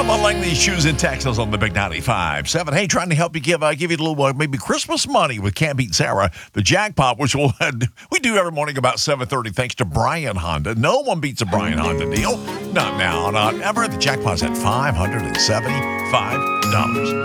Emma Langley Shoes in Texas on the Big 95.7. Hey, trying to help you give you a little maybe Christmas money with Can't Beat Sarah. The jackpot, which we do every morning about 7:30, thanks to Brian Honda. No one beats a Brian Honda deal. Not now, not ever. The jackpot's at $575.